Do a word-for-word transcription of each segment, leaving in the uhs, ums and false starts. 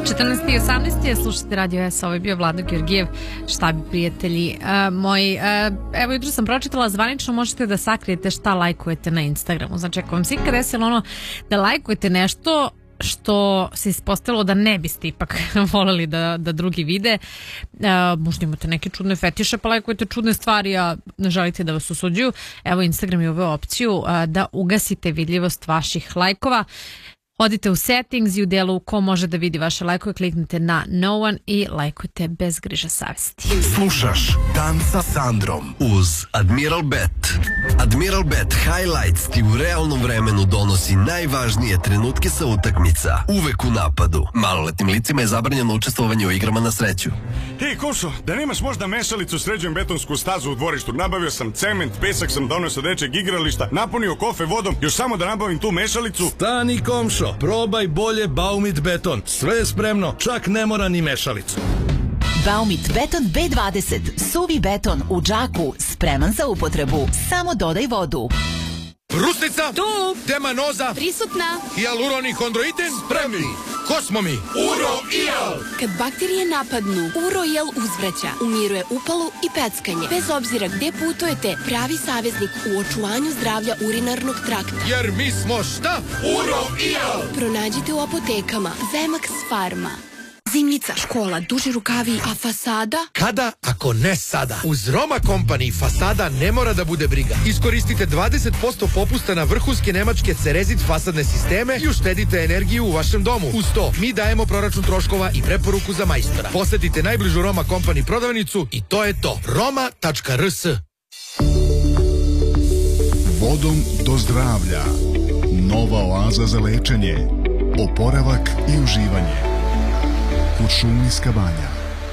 četrnaest i osamnaest slušate Radio S, ovo je bio Vlado Georgijev, šta bi prijatelji uh, moji. Uh, evo, jutro sam pročitala, zvanično možete da sakrijete šta lajkujete na Instagramu. Znači, ako vam se ikad desilo ono da lajkujete nešto što se ispostavilo da ne biste ipak voleli da, da drugi vide, uh, možda imate neke čudne fetiše pa lajkujete čudne stvari, a ne želite da vas osuđuju, evo Instagram je uveo opciju uh, da ugasite vidljivost vaših lajkova. Odite u settings i u delu ko može da vidi vaše lajkove, kliknite na no one i lajkujte bez griža savesti. Slušaš Dan sa Sandrom uz Admiral Bet. Admiral Bet Highlights ti u realnom vremenu donosi najvažnije trenutke sa utakmica. Uvek u napadu. Maloletnim licima je zabranjeno učestvovanje u igrama na sreću. Hej, Košo, da nemaš možda mešalicu, sređujem betonsku stazu u dvorištu. Nabavio sam cement, pesak sam donio sa dečeg igrališta, napunio kofe vodom, još samo da nabavim tu mešalicu. Stani, komšo, probaj bolje Baumit beton. Sve je spremno, čak ne mora ni mešalicu. Baumit beton be dvadeset, suvi beton u džaku, spreman za upotrebu. Samo dodaj vodu. Brusnica, tu, temanoza, prisutna, hijaluroni hondroiten, spremni. Ko smo mi? Uro-Jel. Kad bakterije napadnu, Uro-Jel uzvraća, umiruje upalu i peckanje. Bez obzira gde putujete, pravi saveznik u očuvanju zdravlja urinarnog trakta. Jer mi smo šta? Uro-Jel. Pronađite u apotekama Zemax Farma. Zimnica, škola, duži rukavi, a fasada? Kada, ako ne sada? Uz Roma Company fasada ne mora da bude briga. Iskoristite dvadeset posto popusta na vrhunske nemačke Cerezit fasadne sisteme i uštedite energiju u vašem domu. Uz to, mi dajemo proračun troškova i preporuku za majstora. Posetite najbližu Roma Company prodavnicu i to je to. roma tačka r s. Vodom do zdravlja. Nova oaza za lečenje, oporavak i uživanje. Kuršumlijska banja.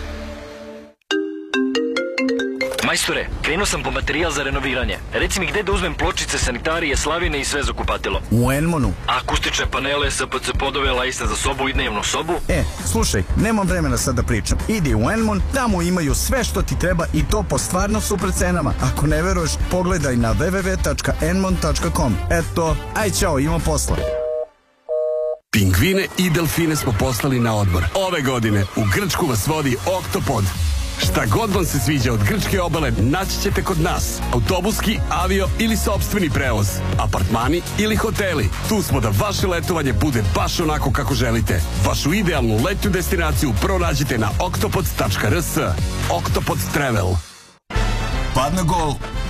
Majstore, krenuo sam po materijal za renoviranje. Reci mi gde da uzmem pločice, sanitarije, slavine i sve za kupatilo. U Enmonu. Akustične panele, S P C podove, lajsne za sobu i dnevnu sobu. E, slušaj, nemam vremena sad da pričam. Idi u Enmon, tamo imaju sve što ti treba i to po stvarno super cenama. Ako ne veruješ, pogledaj na w w w tačka enmon tačka com. Eto, aj čao, imam posla. Pingvine i delfine smo poslali na odmor. Ove godine u Grčku vas vodi Oktopod. Šta god vam se sviđa od grčke obale, naći ćete kod nas. Autobuski, avio ili sopstveni prevoz. Apartmani ili hoteli. Tu smo da vaše letovanje bude baš onako kako želite. Vašu idealnu letnju destinaciju pronađite na oktopod tačka r s. Oktopod Travel. Padne gol.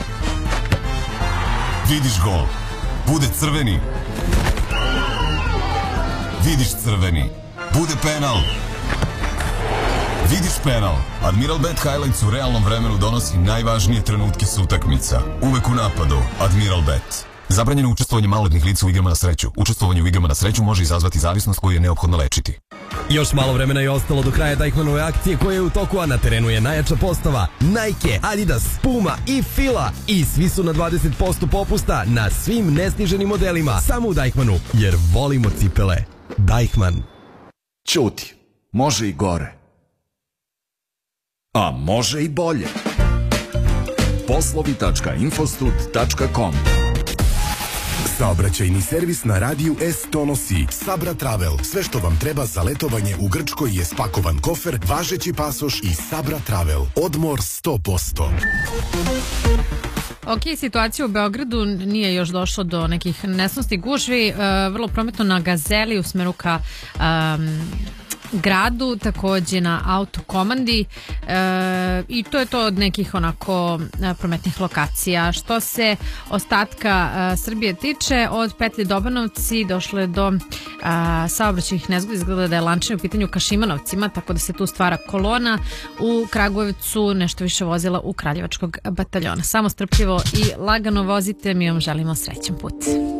Vidiš gol. Bude crveni. Vidiš crveni. Bude penal. Vidiš penal. Admiral Bet Highlights u realnom vremenu donosi najvažnije trenutke sa utakmica. Uvek u napadu. Admiral Bet. Zabranjeno učestvovanje maloletnih lica u igrama na sreću. Učestvovanje u igrama na sreću može izazvati zavisnost koju je neophodno lečiti. Još malo vremena je ostalo do kraja Deichmannove akcije koja je u toku, a na terenu je najjača postava Nike, Adidas, Puma i Fila. I svi su na dvadeset posto popusta na svim nesniženim modelima. Samo u Deichmannu, jer volimo cipele. Deichmann. Ćuti, može i gore. A može i bolje. poslovi tačka infostud tačka com. Saobraćajni servis na radiju S donosi Sabra Travel. Sve što vam treba za letovanje u Grčkoj je spakovan kofer, važeći pasoš i Sabra Travel. Odmor sto posto. Ok, situacija u Beogradu nije još došlo do nekih nesnosti gužvi, uh, vrlo prometno na Gazeli u smeru ka um, gradu, takođe na autokomandi e, i to je to od nekih onako prometnih lokacija. Što se ostatka a, Srbije tiče, od petlje Dobanovci došlo je do saobraćajnih nezgoda, izgleda da je lančanje u pitanju ka Šimanovcima, tako da se tu stvara kolona. U Kragujevcu nešto više vozila u Kraljevačkog bataljona. Samo strpljivo i lagano vozite, mi vam želimo srećan put.